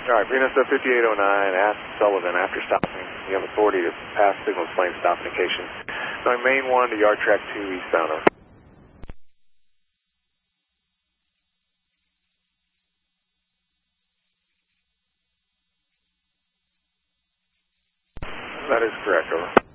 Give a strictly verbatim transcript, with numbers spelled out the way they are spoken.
All right, Venus fifty-eight oh nine, ask Sullivan after stopping. You have authority to pass signal plane stop indication. Going main one to yard track two eastbound. Over. That is correct, over.